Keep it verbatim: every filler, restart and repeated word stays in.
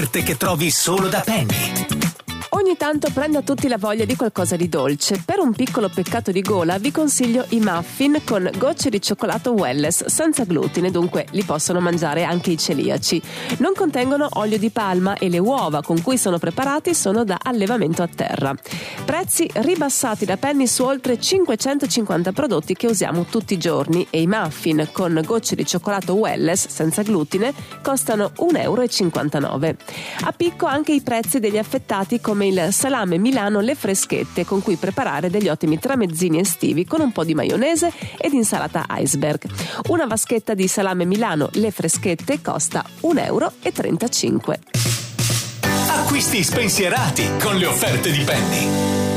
che trovi solo da Penny. Ogni tanto prende a tutti la voglia di qualcosa di dolce. Per un piccolo peccato di gola vi consiglio i muffin con gocce di cioccolato Welles senza glutine, dunque li possono mangiare anche i celiaci. Non contengono olio di palma e le uova con cui sono preparati sono da allevamento a terra. Prezzi ribassati da Penny su oltre cinquecentocinquanta prodotti che usiamo tutti i giorni e i muffin con gocce di cioccolato Welles senza glutine costano un euro e cinquantanove. A picco anche i prezzi degli affettati come il salame Milano Le Freschette, con cui preparare degli ottimi tramezzini estivi con un po' di maionese ed insalata iceberg. Una vaschetta di salame Milano Le Freschette costa un euro e trentacinque. Acquisti spensierati con le offerte di Penny.